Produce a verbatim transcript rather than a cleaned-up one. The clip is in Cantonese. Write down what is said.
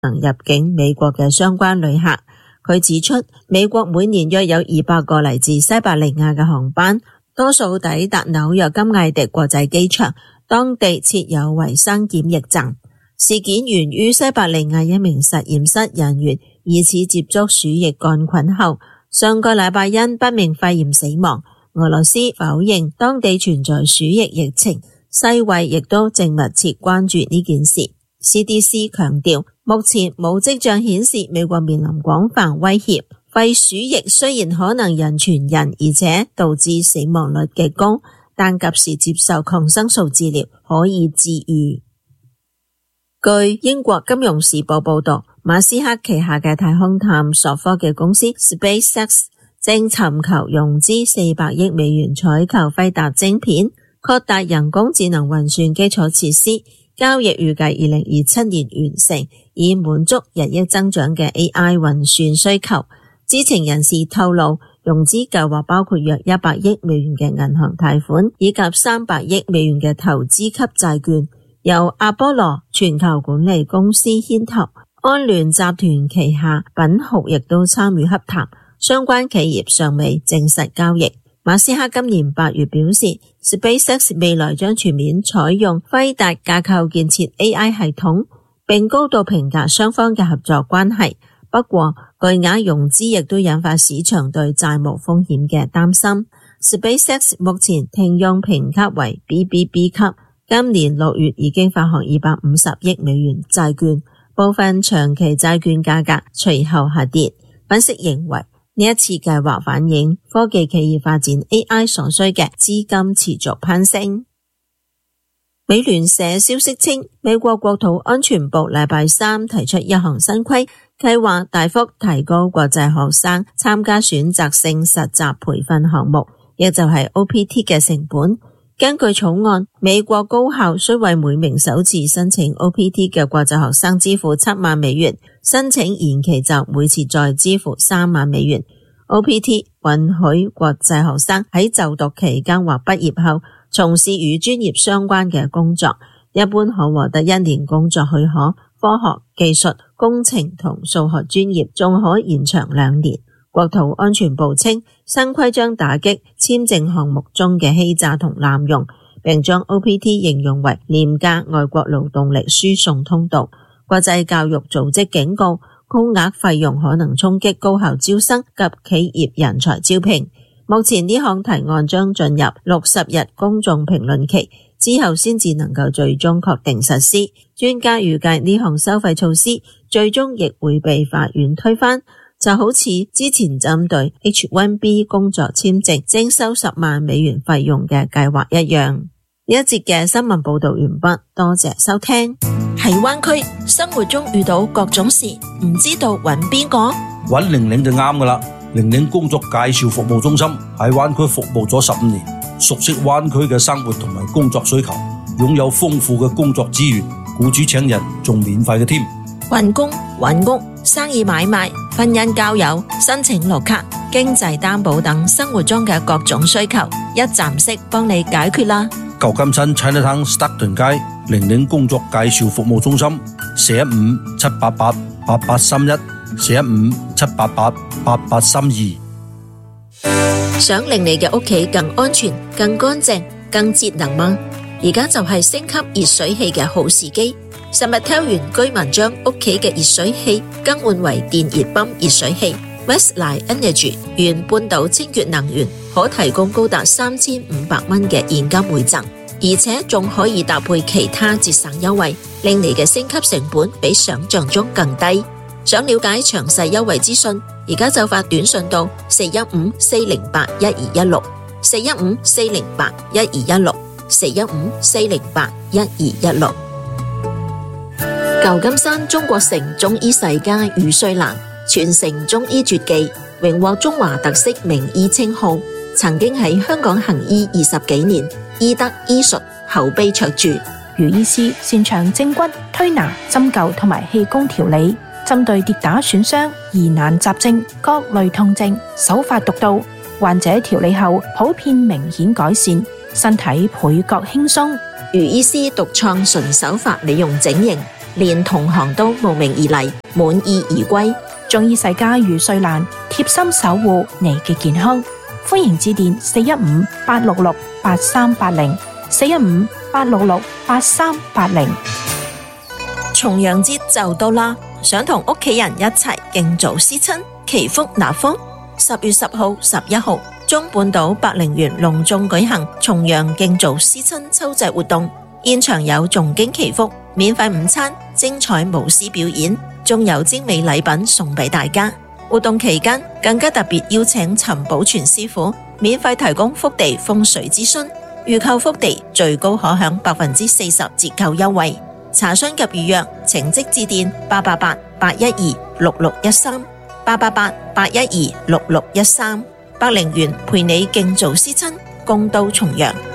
能入境美國嘅相關旅客。佢指出，美國每年約有二百個嚟自西伯利亞嘅航班，多數抵達紐約金艾迪國際機場，當地設有衛生檢疫站。事件源於西伯利亞一名實驗室人員疑似接觸鼠疫桿菌後，上個禮拜因不明肺炎死亡。俄羅斯否認當地存在鼠疫疫情，世衛亦都正密切關注呢件事。C D C 強調，目前冇跡象顯示美國面臨廣泛威脅。肺鼠疫雖然可能人傳人，而且導致死亡率極高，但及時接受抗生素治療可以治癒。據英國金融時報報道，馬斯克旗下嘅太空探索科技公司 SpaceX 正尋求融資四百億美元採購輝達晶片，擴大人工智能運算基礎設施。交易預計二零二七年完成，以滿足日益增長嘅 A I 運算需求。知情人士透露，融資計劃包括約一百億美元嘅銀行貸款，以及三百億美元嘅投資級債券，由阿波羅全球管理公司牽頭，安聯集團旗下品豪亦都參與洽談，相關企業尚未證實交易。馬斯克今年八月表示 ，SpaceX 未來將全面採用輝達架構建設 A I 系統，並高度評價雙方嘅合作關係。不過，巨額融資亦都引發市場對債務風險嘅擔心。SpaceX 目前停用評級為 B B B 級，今年六月已經發行二百五十億美元債券，部分長期債券價格隨後下跌。分析認為，呢一次計劃反映科技企業發展 A I 所需嘅資金持續攀升。美聯社消息稱，美國國土安全部禮拜三提出一項新規，計劃大幅提高國際學生參加選擇性實習培訓項目，亦就係 O P T 嘅成本。根據草案，美國高校需為每名首次申請 O P T 嘅國際學生支付七萬美元，申請延期就每次再支付三萬美元。O P T 允許國際學生喺就讀期間或畢業後從事與專業相關嘅工作，一般可獲得一年工作許可，科學、技術、工程同數學專業仲可延長兩年。國土安全部稱，新規將打擊簽證項目中嘅欺詐同濫用，並將 O P T 形容為廉價外國勞動力輸送通道。國際教育組織警告，高額費用可能衝擊高校招生及企業人才招聘。目前呢項提案將進入六十日公眾評論期，之後先至能夠最終確定實施。專家預計呢項收費措施最終亦會被法院推翻，就好似之前針對 H 一 B 工作簽證徵收十萬美元費用嘅計劃一樣。呢一節嘅新聞報道完畢，多謝收聽。 喺灣區生活中遇到各種事，唔知道揾邊個？ 揾玲玲就啱噶啦。玲玲工作介紹服務中心喺灣區服務咗十五年，熟悉灣區嘅生活同埋工作需求，擁有豐富嘅工作資源，僱主請人仲免費嘅添。 揾工、揾屋、生意買賣、婚姻交友、申請綠卡、經濟擔保等生活中嘅各種需求，一站式幫你解決啦。 舊金山 Chinatown Stockton 街玲玲工作介紹服務中心，四一五七八八八八三一，四一五七八八八八三二。 想令你嘅屋企更安全、更乾淨、更節能嗎？而家就係升級熱水器嘅好時機。Summertel 園居民將屋企嘅熱水器更換為電熱泵熱水器 Westline Energy 原半島清潔能源，可提供高達三千五百蚊嘅現金回贈，而且仲可以搭配其他節省優惠，令你嘅升級成本比想象中更低。想了解詳細優惠資訊，而家就發短信到四一五四零八一二一六，四一五四零八一二一六，四一五四零八一二一六。舊金山中國城中醫世家余瑞蘭傳承中醫絕技，榮獲中華特色名醫稱號，曾經喺香港行醫二十幾年，醫德醫術口碑卓著。 余醫師擅長正骨、推拿、針灸同埋氣功調理，針對跌打損傷、疑難雜症、各類痛症，手法獨到，患者調理後普遍明顯改善，身體倍覺輕鬆。 余醫師獨創純手法美容整形， 連同行都慕名而嚟，滿意而歸。 中醫世家余瑞蘭貼心守護你嘅健康，歡迎致電四一五八六六八三八零，四一五八六六八三八零。 重陽節就到啦，想同屋企人一齊敬祖思親，祈福納福。十月十號、十一號，中半島百靈園隆重舉行重陽敬祖思親秋祭活動，現場有誦經祈福、免費午餐、精彩舞獅表演，仲有精美禮品送俾大家。活動期間更加特別邀請陳寶全師傅免費提供福地風水諮詢，預購福地最高可享百分之四十折扣優惠。查詢及預約請即致電八八八八一二六六一三八八八八一二六六一三。百靈園陪你敬祖思親，共度重陽。